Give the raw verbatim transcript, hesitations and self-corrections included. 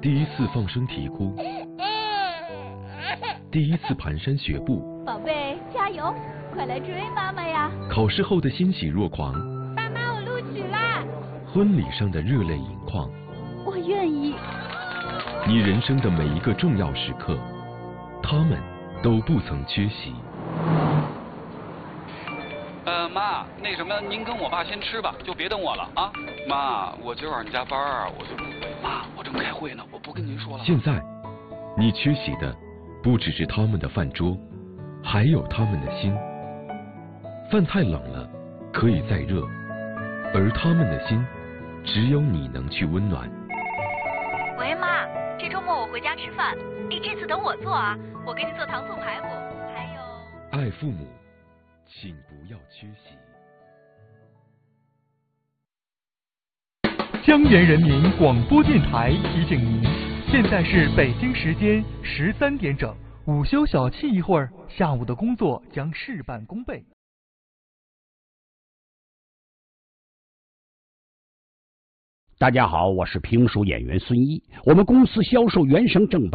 第一次放声啼哭，第一次蹒跚学步。 宝贝，加油，快来追妈妈呀！ 考试后的欣喜若狂， 爸妈，我录取啦！ 婚礼上的热泪盈眶， 我愿意。 你人生的每一个重要时刻，他们都不曾缺席。 呃，妈，那什么，您跟我爸先吃吧，就别等我了啊。妈，我今晚上加班啊，我就不回。妈，我正开会呢，我不跟您说了。 现在，你缺席的不只是他们的饭桌，还有他们的心。饭太冷了，可以再热，而他们的心，只有你能去温暖。 喂，妈，这周末我回家吃饭，你这次等我做啊，我给你做糖醋排骨，还有…… 爱父母，请不要缺席。 江源人民广播电台提醒您，现在是北京时间十三点整，午休小憩一会儿，下午的工作将事半功倍。 大家好，我是评书演员孙一，我们公司销售原声正版